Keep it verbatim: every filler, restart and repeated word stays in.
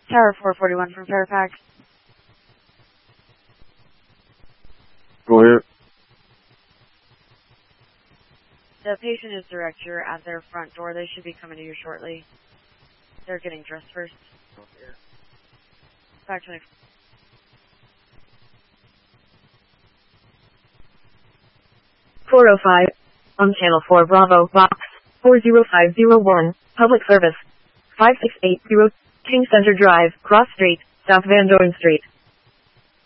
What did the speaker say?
Tower four forty-one from Fairfax. Go ahead. The patient is direct. You're at their front door. They should be coming to you shortly. They're getting dressed first. Back to next. four oh five. On Channel four Bravo, Box four zero five zero one, Public Service. five six eight zero, King Center Drive, Cross Street, South Van Dorn Street.